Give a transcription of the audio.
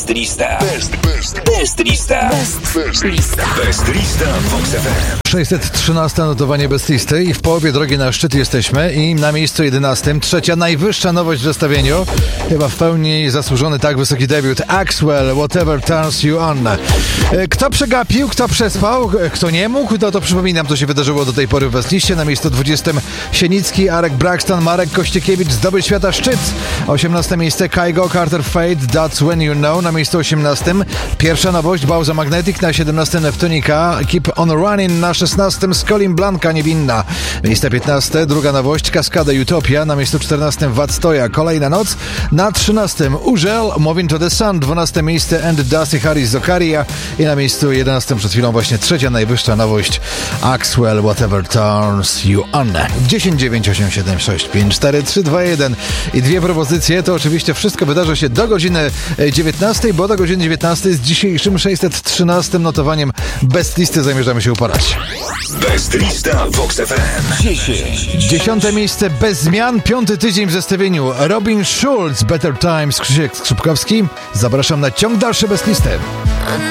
Best lista. Best lista. Best lista Vox FM. 613 notowanie Best listy i w połowie drogi na szczyt jesteśmy i na miejscu 11. Trzecia najwyższa nowość w zestawieniu. Chyba w pełni zasłużony tak wysoki debiut. Axwell, Whatever Turns You On. Kto przegapił, kto przespał, kto nie mógł, to przypominam, co się wydarzyło do tej pory w Best liście. Na miejscu 20. Sienicki, Arek Braxton, Marek Kościekiewicz, Zdobyć Świata szczyt. 18. miejsce Kygo, Carter Fate, That's When You Know. Na miejscu 18. Pierwsza nowość Bauza Magnetic. Na 17. Neptunika, Keep On Running. Na 16. Scolim Blanka, Niewinna. Miejsce 15. Druga nowość Kaskada, Utopia. Na miejscu 14. Wadstoja, Kolejna noc. Na 13. Urzel, Moving to the Sun. 12. miejsce And Dusty Harris, Zokaria. I na miejscu 11. przed chwilą właśnie trzecia najwyższa nowość Axwell, Whatever Turns You On. 10 9 8 7 6 5 4 3 2 1 i dwie propozycje. To oczywiście wszystko wydarzy się do godziny 19, bo do godziny 19 z dzisiejszym 613 notowaniem Best listy zamierzamy się uporać. Best lista Vox FM. 10. miejsce bez zmian, 5. tydzień w zestawieniu. Robin Schulz, Better Times, Krzysiek Skrzypkowski. Zapraszam na ciąg dalszy Best listy.